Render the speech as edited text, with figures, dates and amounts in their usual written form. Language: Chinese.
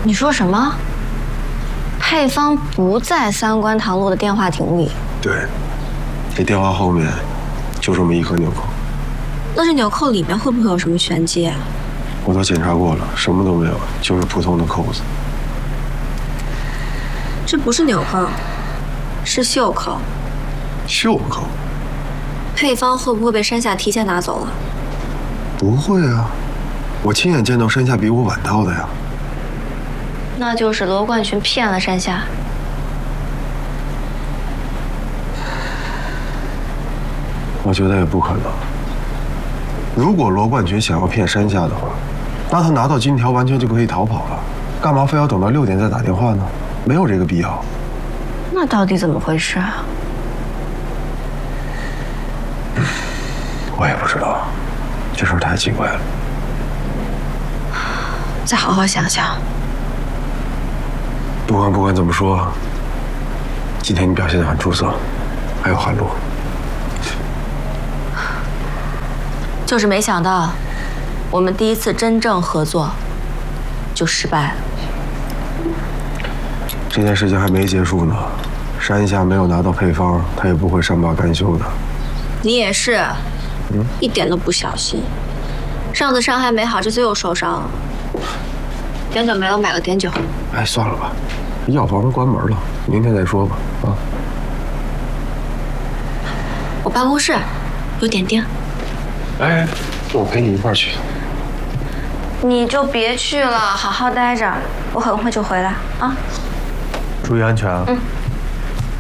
你说什么？配方不在三官堂路的电话亭里。 对，这电话后面就这么一颗纽扣。 那这纽扣里面会不会有什么玄机啊？ 我都检查过了，什么都没有，就是普通的扣子。 这不是纽扣，是袖扣。 袖扣？ 配方会不会被山下提前拿走了？ 不会啊，我亲眼见到山下比我晚到的呀。 那就是罗冠群骗了山下。 我觉得也不可能。如果罗冠群想要骗山下的话，那他拿到金条完全就可以逃跑了，干嘛非要等到6点再打电话呢？没有这个必要。 那到底怎么回事啊？ 我也不知道，这事儿太奇怪了。 再好好想想。 不管怎么说，今天你表现得很出色，还有韩露。 就是没想到，我们第一次真正合作就失败了。 这件事情还没结束呢，山下没有拿到配方，他也不会善罢甘休的。 你也是，一点都不小心。上次伤还没好，这次又受伤了。碘酒没了，买个碘酒。 哎，算了吧，药房都关门了，明天再说吧。啊。 我办公室有点滴。 哎，我陪你一块儿去。 你就别去了，好好待着，我很快就回来啊。 注意安全啊。 嗯。